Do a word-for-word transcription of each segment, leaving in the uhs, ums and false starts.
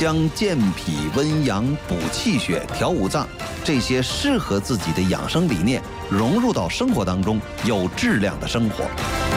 将健脾温阳、补气血、调五脏这些适合自己的养生理念融入到生活当中，有质量的生活。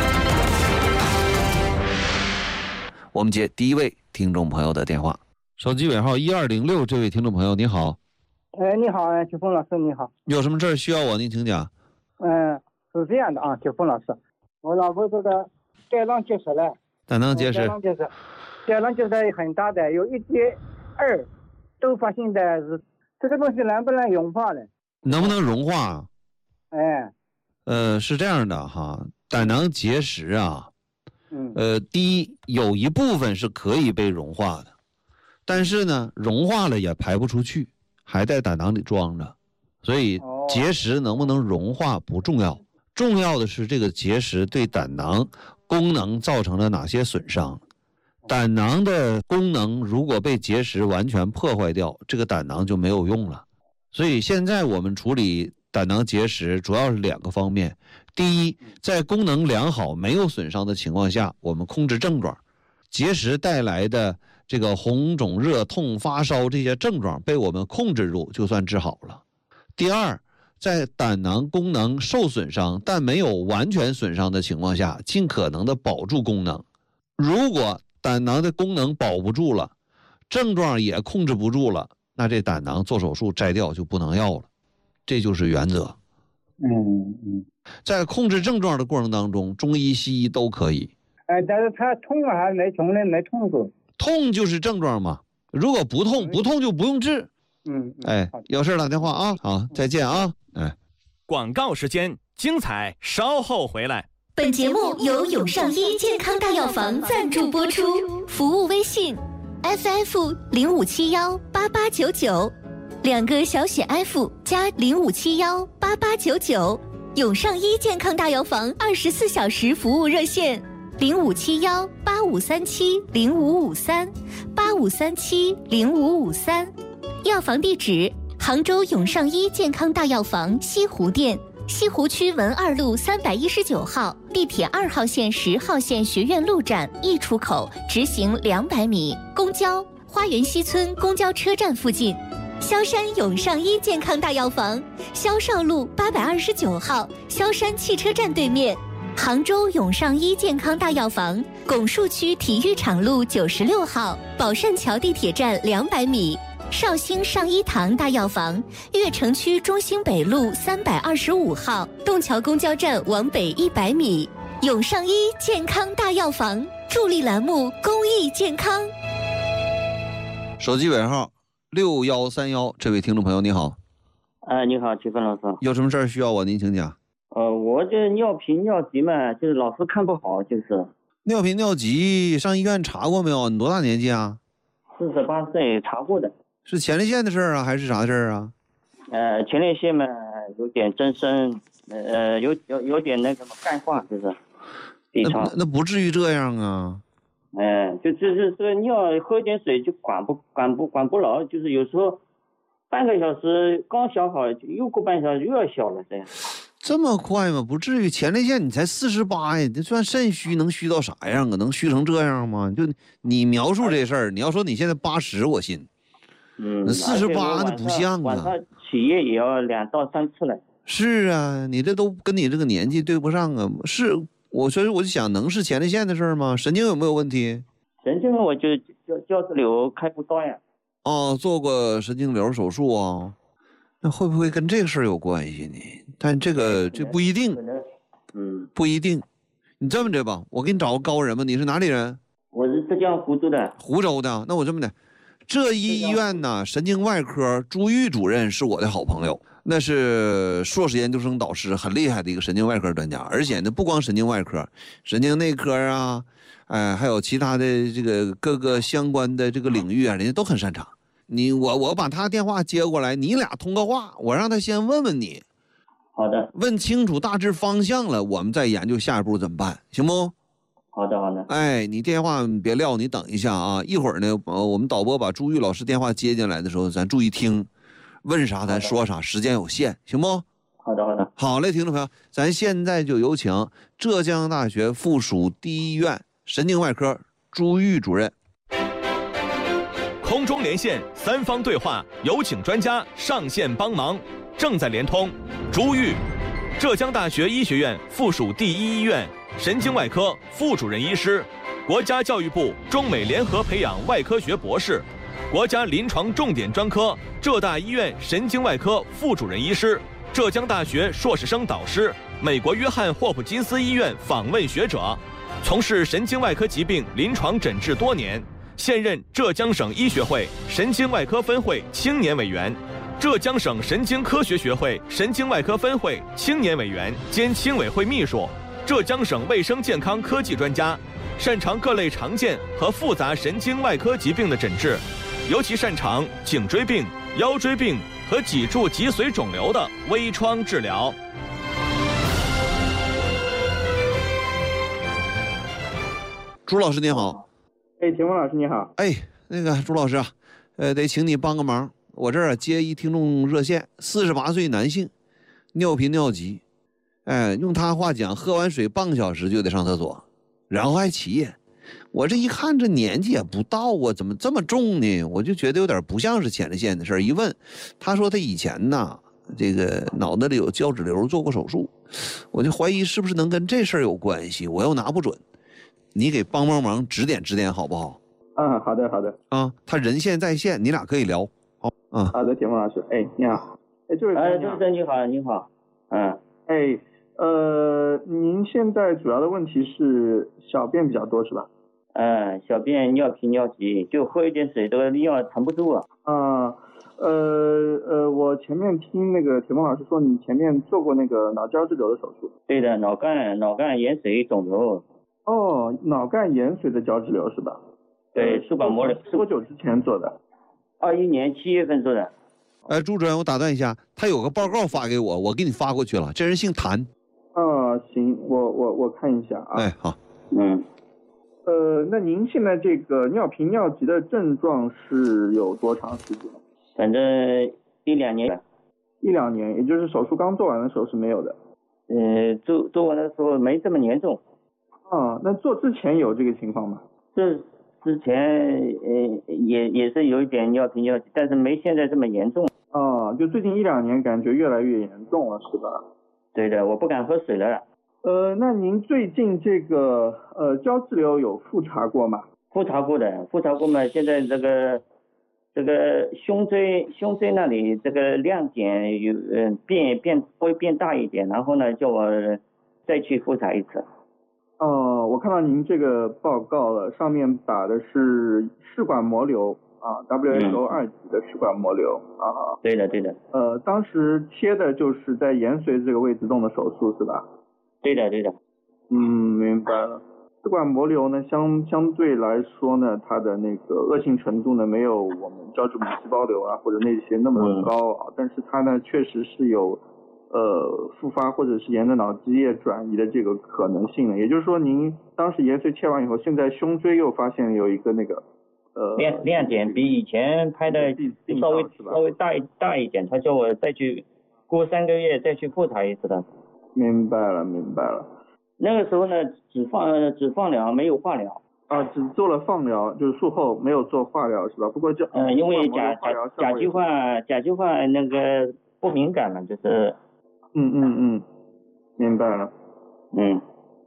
我们接第一位听众朋友的电话，手机尾号一二零六，这位听众朋友你好。 哎，你好，曲峰老师，你好。 有什么事儿需要我？您请讲。 嗯，是这样的啊，曲峰老师，我老婆这个肝囊结石了。 胆囊结石。 肝囊结石，肝囊结石很大的，有一点二，都发现的是这个东西能不能融化呢？ 能不能融化？ 哎， 呃，是这样的哈，胆囊结石啊。 嗯， 呃，第一，有一部分是可以被融化的，但是呢，融化了也排不出去，还在胆囊里装着，所以结石能不能融化不重要，重要的是这个结石对胆囊功能造成了哪些损伤。胆囊的功能如果被结石完全破坏掉，这个胆囊就没有用了。所以现在我们处理胆囊结石主要是两个方面。第一，在功能良好没有损伤的情况下，我们控制症状，结石带来的这个红肿热痛发烧这些症状被我们控制住，就算治好了。第二，在胆囊功能受损伤但没有完全损伤的情况下，尽可能的保住功能。如果胆囊的功能保不住了，症状也控制不住了，那这胆囊做手术摘掉就不能要了，这就是原则。 嗯嗯， 在控制症状的过程当中，中医西医都可以。 哎，但是他痛啊，还没从来没痛过。 痛就是症状嘛，如果不痛，不痛就不用治。 嗯， 哎，有事打电话啊，好，再见啊，哎。 广告时间，精彩稍后回来。 本节目由永上医健康大药房赞助播出，服务微信 F F 零五七幺八八九九。两个小写 F 加零五七幺八八九九，永上医健康大药房二十四小时服务热线零五七幺八五三七零五五三八五三七零五五三，药房地址杭州永上医健康大药房西湖店，西湖区文二路三百一十九号，地铁二号线十号线学院路站 E 出口直行两百米，公交花园西村公交车站附近。萧山永上医健康大药房，萧少路八百二十九号，萧山汽车站对面。杭州永上医健康大药房，拱墅区体育场路九十六号，宝善桥地铁站两百米。绍兴上医堂大药房，悦城区中兴北路三百二十五号，洞桥公交站往北一百米。永上医健康大药房，助力栏目公益健康。 手机尾号六幺三幺，这位听众朋友你好。 哎，你好，曲峰老师。 有什么事儿需要我？您请讲。 呃，我这尿频尿急嘛，就是老是看不好，就是。 尿频尿急，上医院查过没有？你多大年纪啊？ 四十八岁，查过的。是前列腺的事儿啊，还是啥事儿啊？ 呃，前列腺嘛，有点增生，呃，有有有点那个钙化，就是。 那那不至于这样啊。 哎、呃，就就是这个尿喝点水就管不管不管不牢，就是有时候半个小时刚消好，又过半小时又要消了，这样。 这么快吗？不至于，前列腺你才四十八呀，这算肾虚能虚到啥样啊？能虚成这样吗？就你描述这事儿，你要说你现在八十，我信。 嗯， 四十八那不像啊。 晚上起夜也要两到三次了。 是啊，你这都跟你这个年纪对不上啊。是。我所以我就想，能是前列腺的事儿吗？神经有没有问题？ 神经我就胶胶质瘤开过刀呀。 哦，做过神经瘤手术啊？那会不会跟这个事儿有关系呢？但这个这不一定， 嗯， 不一定。你这么着吧，我给你找个高人吧。你是哪里人？ 我是浙江湖州的。 湖州的，那我这么的，浙医医院呢，神经外科朱玉主任是我的好朋友。那是硕士研究生导师，很厉害的一个神经外科专家，而且呢，不光神经外科，神经内科啊，哎，还有其他的这个各个相关的这个领域啊，人家都很擅长。你我我把他电话接过来，你俩通个话，我让他先问问你。 好的。 问清楚大致方向了，我们再研究下一步怎么办，行不？ 好的好的。 哎，你电话别撂，你等一下啊，一会儿呢，我们导播把朱玉老师电话接进来的时候，咱注意听。问啥咱说啥，时间有限，行不？ 好的好的。 好嘞，听众朋友，咱现在就有请浙江大学附属第一医院神经外科朱玉主任。 空中连线，三方对话，有请专家上线帮忙。正在连通，朱玉，浙江大学医学院附属第一医院神经外科副主任医师，国家教育部中美联合培养外科学博士，国家临床重点专科浙大医院神经外科副主任医师，浙江大学硕士生导师，美国约翰霍普金斯医院访问学者，从事神经外科疾病临床诊治多年，现任浙江省医学会神经外科分会青年委员，浙江省神经科学学会神经外科分会青年委员兼青委会秘书，浙江省卫生健康科技专家，擅长各类常见和复杂神经外科疾病的诊治，尤其擅长颈椎病、腰椎病和脊柱脊髓肿瘤的微创治疗。 朱老师您好。 哎，田峰老师你好。 哎，那个朱老师啊，呃，得请你帮个忙。我这儿啊接一听众热线，四十八岁男性，尿频尿急，哎，用他话讲，喝完水半个小时就得上厕所，然后还起夜。我这一看这年纪也不到啊，怎么这么重呢？我就觉得有点不像是前列腺的事儿。一问，他说他以前呐，这个脑袋里有胶质瘤，做过手术，我就怀疑是不是能跟这事儿有关系。我又拿不准，你给帮帮忙，指点指点好不好？ 嗯，好的好的。 啊，他人线在线，你俩可以聊。好，嗯， 好的，田峰老师，哎，你好。哎，这位哎，主持人你好，你好。嗯， 哎，呃，您现在主要的问题是小便比较多是吧？ 嗯，小便尿频尿急，就喝一点水，这个尿藏不住啊。 啊，呃呃，我前面听那个田峰老师说，你前面做过那个脑胶质瘤的手术。 对的，脑干脑干盐水肿瘤。 哦，脑干盐水的胶质瘤是吧？ 对，输管膜瘤。 多久之前做的？ 二一年七月份做的。 哎，朱主任，我打断一下，他有个报告发给我，我给你发过去了。这人姓谭。 啊，行，我我我看一下啊。 哎，好。 嗯。 呃，那您现在这个尿频尿急的症状是有多长时间？ 反正一两年。 一两年，也就是手术刚做完的时候是没有的。 呃，做做完的时候没这么严重。 啊，那做之前有这个情况吗？ 这之前呃也也是有一点尿频尿急，但是没现在这么严重。 啊，就最近一两年感觉越来越严重了，是吧？ 对的，我不敢喝水了。 呃，那您最近这个呃胶质瘤有复查过吗？ 复查过的，复查过嘛。现在这个这个胸椎胸椎那里这个亮点有嗯、呃、变变会变大一点，然后呢叫我再去复查一次。 哦，我看到您这个报告了，上面打的是试管膜瘤啊 ，W H O 二级的试管膜瘤啊。 对的，对的。 呃，当时切的就是在盐髓这个位置动的手术是吧？ 对的，对的。 嗯，明白了。试管膜瘤呢，相相对来说呢，它的那个恶性程度呢，没有我们胶质母细胞瘤啊或者那些那么高啊，嗯、但是它呢，确实是有呃复发或者是沿着脑积液转移的这个可能性的。也就是说，您当时盐髓切完以后，现在胸椎又发现有一个那个呃亮亮点比以前拍的稍微稍微大一大一点，他叫我再去过三个月再去复查一次的。 明白了，明白了。 那个时候呢，只放只放疗，没有化疗。 啊，只做了放疗，就是术后没有做化疗是吧？不过这嗯、呃，因为甲甲甲基化甲基化那个不敏感嘛，就是。 嗯嗯嗯，明白了。 嗯。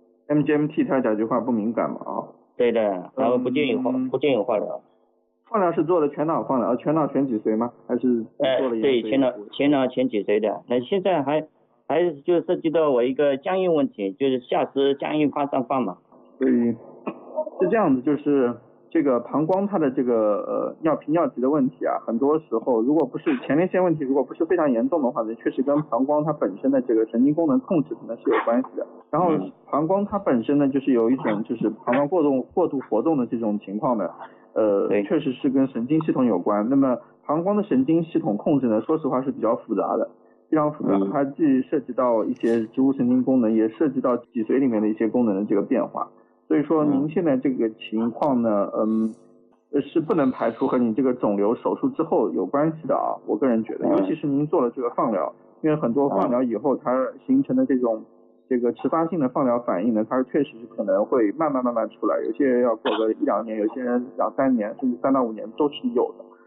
M G M T 它甲基化不敏感嘛啊？ 对的，然后不建议化、嗯、不建议化疗。 放疗是做的全脑放疗，全脑全脊髓吗？还是做了盐髓？ 对，全脑全脑全脊髓的。那现在还。还是就涉及到我一个僵硬问题，就是下肢僵硬发上放嘛。 所以是这样子，就是这个膀胱它的这个呃尿频尿急的问题啊，很多时候如果不是前列腺问题，如果不是非常严重的话呢，确实跟膀胱它本身的这个神经功能控制可能是有关系的。然后膀胱它本身呢，就是有一种就是膀胱过度过度活动的这种情况呢，呃，确实是跟神经系统有关。那么膀胱的神经系统控制呢，说实话是比较复杂的。非常复杂，它既涉及到一些植物神经功能，也涉及到脊髓里面的一些功能的这个变化。所以说您现在这个情况呢，嗯，是不能排除和你这个肿瘤手术之后有关系的啊。我个人觉得，尤其是您做了这个放疗，因为很多放疗以后它形成的这种这个迟发性的放疗反应呢，它是确实是可能会慢慢慢慢出来，有些人要过个一两年，有些人两三年甚至三到五年都是有的。